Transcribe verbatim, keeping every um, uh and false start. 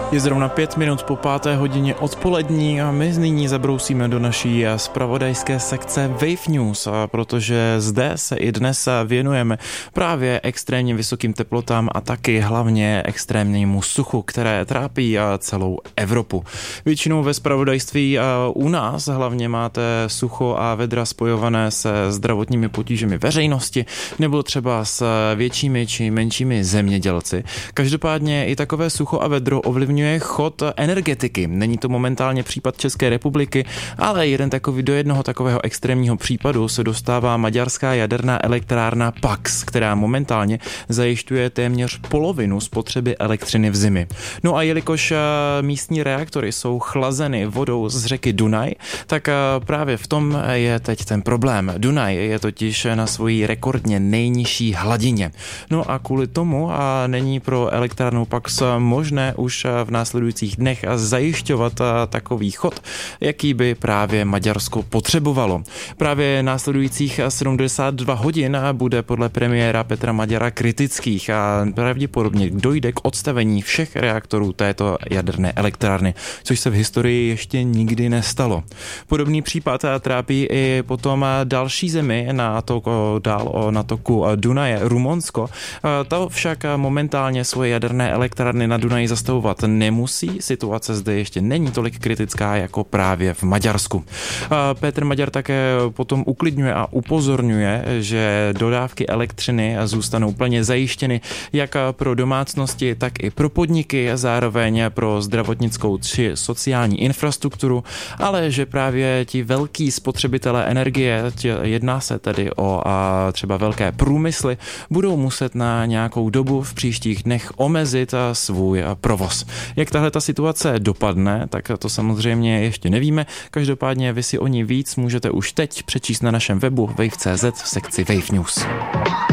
Je zrovna pět minut po páté hodině odpolední a my nyní zabrousíme do naší zpravodajské sekce Wave News, protože zde se i dnes věnujeme právě extrémně vysokým teplotám a taky hlavně extrémnímu suchu, které trápí celou Evropu. Většinou ve zpravodajství u nás hlavně máte sucho a vedra spojované se zdravotními potížemi veřejnosti nebo třeba s většími či menšími zemědělci. Každopádně i takové sucho a vedro ovlivňuje chod energetiky. Není to momentálně případ České republiky, ale jeden takový, do jednoho takového extrémního případu se dostává maďarská jaderná elektrárna Paks, která momentálně zajišťuje téměř polovinu spotřeby elektřiny v zimi. No a jelikož místní reaktory jsou chlazeny vodou z řeky Dunaj, tak právě v tom je teď ten problém. Dunaj je totiž na svojí rekordně nejnižší hladině. No a kvůli tomu a není pro elektrárnu Paks možné už v následujících dnech zajišťovat takový chod, jaký by právě Maďarsko potřebovalo. Právě následujících sedmdesát dva hodin bude podle premiéra Petra Maďara kritických a pravděpodobně dojde k odstavení všech reaktorů této jaderné elektrárny, což se v historii ještě nikdy nestalo. Podobný případ trápí i potom další zemi na toku, dál na toku Dunaje, Rumunsko. To však momentálně svoje jaderné elektrárny na Dunaji zastavovat nemusí. Situace zde ještě není tolik kritická jako právě v Maďarsku. Petr Maďar také potom uklidňuje a upozorňuje, že dodávky elektřiny zůstanou plně zajištěny jak pro domácnosti, tak i pro podniky, zároveň pro zdravotnickou či sociální infrastrukturu, ale že právě ti velký spotřebitelé energie, jedná se tedy o a třeba velké průmysly, budou muset na nějakou dobu v příštích dnech omezit svůj provoz. Jak tahle ta situace dopadne, tak to samozřejmě ještě nevíme. Každopádně vy si o ní víc můžete už teď přečíst na našem webu wave tečka cz v sekci Wave News.